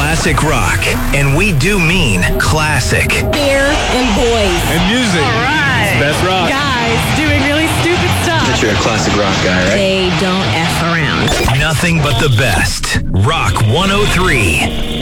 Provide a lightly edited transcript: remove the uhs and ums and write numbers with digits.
classic rock. And we do mean classic. Beer and boys. And music. All right. Best rock. Guys doing really stupid stuff. But you're a classic rock guy, right? They don't F around. Nothing but the best. Rock 103.